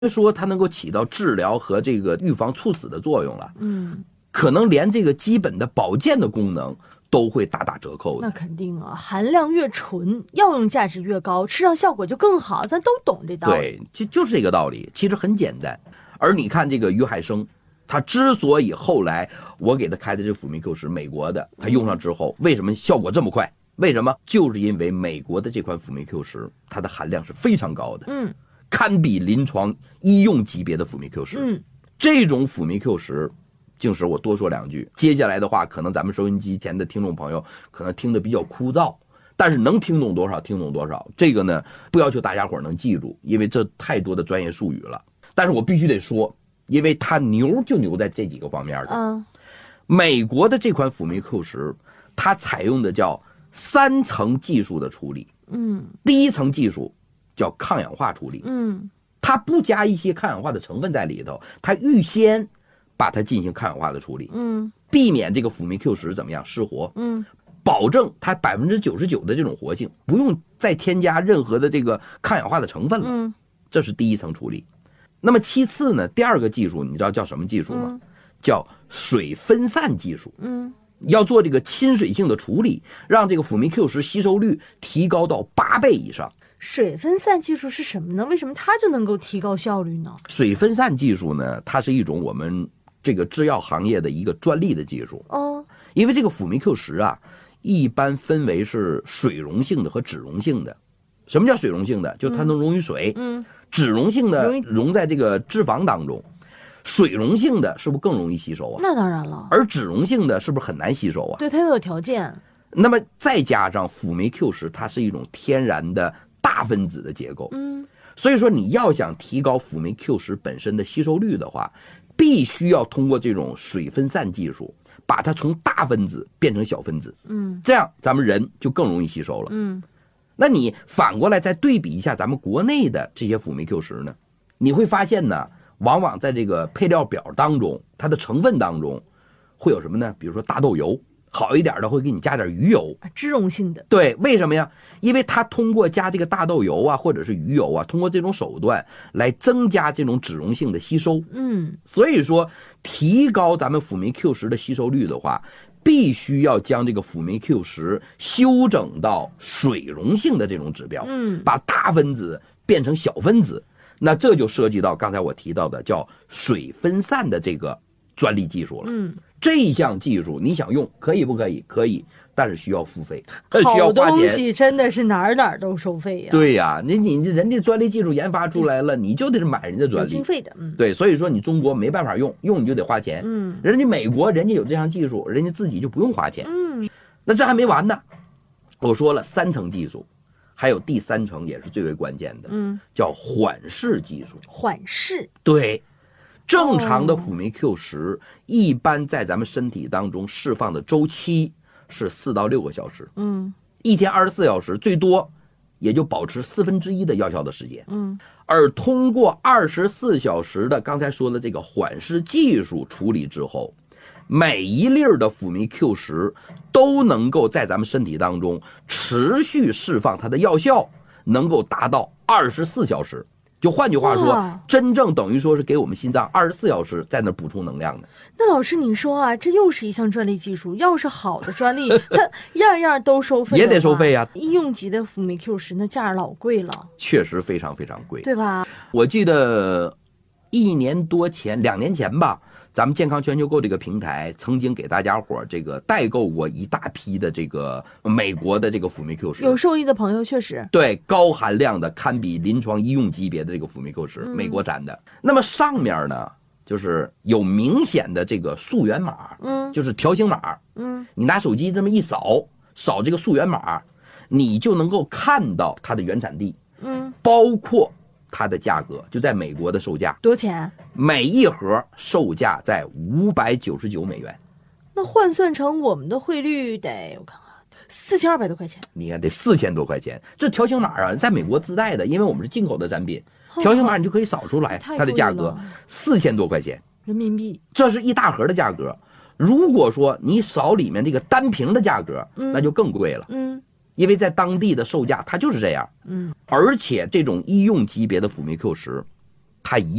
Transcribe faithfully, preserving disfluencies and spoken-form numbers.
说它能够起到治疗和这个预防猝死的作用了， 嗯， 可能连这个基本的保健的功能都会大打折扣的。 那肯定啊，含量越纯，药用价值越高，吃上效果就更好，咱都懂这道理。 对，就就是这个道理，其实很简单。而你看这个于海生，他之所以后来我给他开的这辅酶 Q 十，美国的，他用上之后，为什么效果这么快？为什么？就是因为美国的这款辅酶 Q 十，它的含量是非常高的， 嗯， 堪比临床医用级别的辅酶 Q 十。 嗯， 这种辅酶 Q 十，静时我多说两句。接下来的话，可能咱们收音机前的听众朋友可能听得比较枯燥，但是能听懂多少听懂多少。这个呢，不要求大家伙能记住，因为这太多的专业术语了。但是我必须得说，因为它牛就牛在这几个方面的。 嗯， 美国的这款辅酶 Q 十，它采用的叫三层技术的处理。 嗯， 第一层技术叫抗氧化处理。 嗯， 它不加一些抗氧化的成分在里头，它预先把它进行抗氧化的处理， 嗯， 避免这个辅酶 Q 十怎么样失活， 嗯， 保证它百分之九十九的这种活性，不用再添加任何的这个抗氧化的成分了。 嗯， 这是第一层处理。那么其次呢，第二个技术你知道叫什么技术吗？ 嗯， 叫水分散技术。 嗯， 要做这个亲水性的处理，让这个辅酶 Q 十吸收率提高到八倍以上。 水分散技术是什么呢？为什么它就能够提高效率呢？ 水分散技术呢，它是一种我们这个制药行业的一个专利的技术。 哦， 因为这个辅酶 Q 十啊，一般分为是水溶性的和脂溶性的。什么叫水溶性的？就它能溶于水。 嗯， 脂溶性的溶于溶在这个脂肪当中。水溶性的是不是更容易吸收啊？ 那当然了。 而脂溶性的是不是很难吸收啊？ 对，它都有条件。 那么再加上辅酶 Q 十，它是一种天然的大分子的结构。 嗯， 所以说你要想提高辅酶 Q 十本身的吸收率的话，必须要通过这种水分散技术，把它从大分子变成小分子。 嗯， 这样咱们人就更容易吸收了。 嗯， 那你反过来再对比一下咱们国内的这些辅酶 Q 十呢，你会发现呢，往往在这个配料表当中，它的成分当中会有什么呢？比如说大豆油，好一点的会给你加点鱼油， 脂溶性的。 对，为什么呀？因为它通过加这个大豆油啊，或者是鱼油啊，通过这种手段来增加这种脂溶性的吸收。 嗯， 所以说提高咱们辅酶 Q 十的吸收率的话，必须要将这个辅酶 Q 十修整到水溶性的这种指标， 嗯， 把大分子变成小分子。那这就涉及到刚才我提到的叫水分散的这个专利技术了。 嗯， 这一项技术你想用可以不可以？可以，但是需要付费，需要好花钱。 东西真的是哪儿哪儿都收费呀。 对呀，你你人家专利技术研发出来了，你就得买人家专有经利。 费的。嗯， 对，所以说你中国没办法用，用你就得花钱。 嗯， 人家美国人家有这项技术，人家自己就不用花钱。 嗯， 那这还没完呢，我说了三层技术，还有第三层也是最为关键的， 嗯， 叫缓释技术。 缓释。 对，正常的辅酶 Q 十一般在咱们身体当中释放的周期是四到六个小时， 嗯， 一天二十四小时，最多也就保持四分之一的药效的时间。 嗯， 而通过二十四小时的刚才说的这个缓释技术处理之后，每一粒的辅酶 Q 十都能够在咱们身体当中持续释放它的药效，能够达到二十四小时。就换句话说哇， 真正等于说是给我们心脏二十四小时在那补充能量的。 那老师你说啊，这又是一项专利技术，要是好的专利，它样样都收费， 也得收费呀。 医用级的辅酶 Q 十那价老贵了， 确实非常非常贵， 对吧？ 我记得一年多前，两年前吧，咱们健康全球购这个平台曾经给大家伙这个代购过一大批的这个美国的这个辅酶 Q 十， 有受益的朋友确实对，高含量的堪比临床医用级别的这个辅酶 Q 十，美国产的。那么上面呢，就是有明显的这个溯源码， 嗯， 就是条形码， 嗯， 你拿手机这么一扫，扫这个溯源码，你就能够看到它的原产地， 嗯， 包括它的价格，就在美国的售价多少钱？ 每一盒售价在五百九十九美元， 那换算成我们的汇率得我看看，四千二百多块钱。 你看得四千多块钱。这条形码啊，在美国自带的，因为我们是进口的产品，条形码你就可以扫出来，它的价格四千多块钱人民币， 这是一大盒的价格。如果说你扫里面这个单瓶的价格， 嗯、 那就更贵了。 嗯， 因为在当地的售价它就是这样。 嗯， 而且这种医用级别的辅酶 Q 十， 它一